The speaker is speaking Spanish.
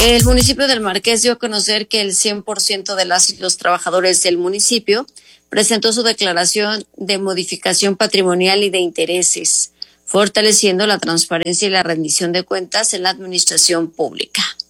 El municipio del Marqués dio a conocer que el 100% de las y los trabajadores del municipio presentó su declaración de modificación patrimonial y de intereses, fortaleciendo la transparencia y la rendición de cuentas en la administración pública.